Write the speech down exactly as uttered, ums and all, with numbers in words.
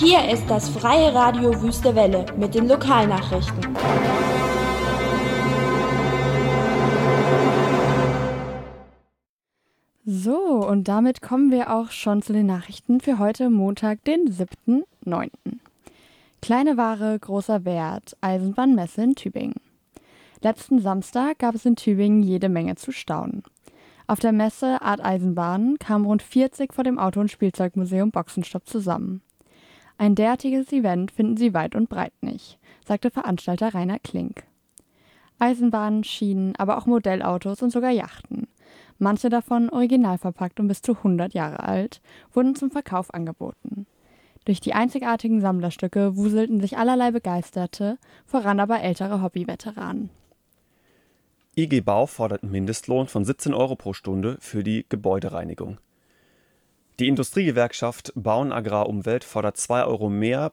Hier ist das Freie Radio Wüste Welle mit den Lokalnachrichten. So, und damit kommen wir auch schon zu den Nachrichten für heute Montag, den siebten neunten Kleine Ware, großer Wert, Eisenbahnmesse in Tübingen. Letzten Samstag gab es in Tübingen jede Menge zu staunen. Auf der Messe Art Eisenbahn kamen rund vierzig vor dem Auto- und Spielzeugmuseum Boxenstopp zusammen. Ein derartiges Event finden sie weit und breit nicht, sagte Veranstalter Rainer Klink. Eisenbahnen, Schienen, aber auch Modellautos und sogar Yachten, manche davon original verpackt und bis zu hundert Jahre alt, wurden zum Verkauf angeboten. Durch die einzigartigen Sammlerstücke wuselten sich allerlei Begeisterte, voran aber ältere Hobbyveteranen. I G Bau fordert einen Mindestlohn von siebzehn Euro pro Stunde für die Gebäudereinigung. Die Industriegewerkschaft Bauen Agrar Umwelt fordert zwei Euro mehr